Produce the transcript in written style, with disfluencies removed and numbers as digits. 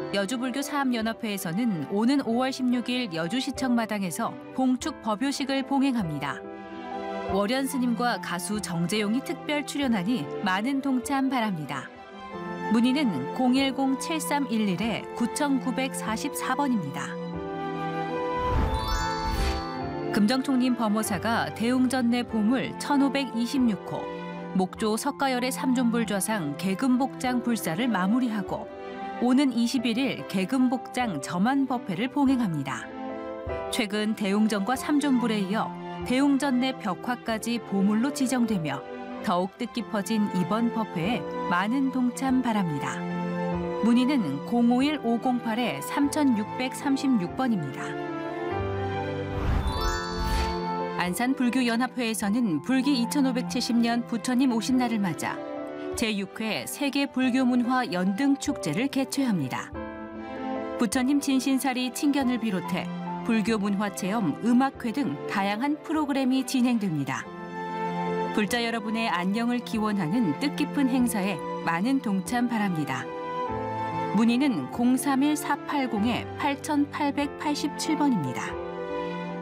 여주불교 사암연합회에서는 오는 5월 16일 여주시청 마당에서 봉축 법요식을 봉행합니다. 월연 스님과 가수 정재용이 특별 출연하니 많은 동참 바랍니다. 문의는 010-7311-9944번입니다. 금정총림 범호사가 대웅전내 보물 1526호, 목조 석가열의 삼존불좌상 개금복장 불사를 마무리하고 오는 21일 개금복장 점안법회를 봉행합니다. 최근 대웅전과 삼존불에 이어 대웅전내 벽화까지 보물로 지정되며 더욱 뜻깊어진 이번 법회에 많은 동참 바랍니다. 문의는 051-508-3636번입니다. 안산불교연합회에서는 불기 2570년 부처님 오신 날을 맞아 제6회 세계불교문화 연등축제를 개최합니다. 부처님 진신사리 친견을 비롯해 불교문화체험, 음악회 등 다양한 프로그램이 진행됩니다. 불자 여러분의 안녕을 기원하는 뜻깊은 행사에 많은 동참 바랍니다. 문의는 031-480-8887번입니다.